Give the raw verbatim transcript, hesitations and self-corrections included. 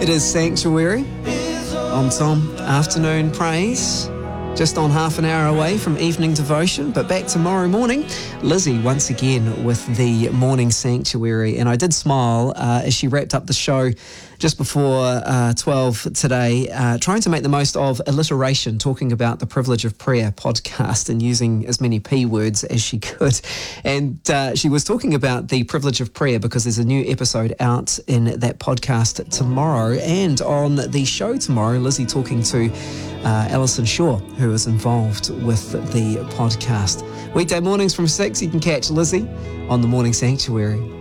It is Sanctuary on Tom Afternoon Praise. Just on half an hour away from evening devotion, but back tomorrow morning. Lizzie once again with the morning sanctuary, and I did smile uh, as she wrapped up the show just before uh, twelve today, uh, trying to make the most of alliteration, talking about the Privilege of Prayer podcast and using as many P words as she could. And uh, she was talking about the Privilege of Prayer because there's a new episode out in that podcast tomorrow. And on the show tomorrow, Lizzie talking to uh, Alison Shaw, who is involved with the podcast. Weekday mornings from six, you can catch Lizzie on the Morning Sanctuary.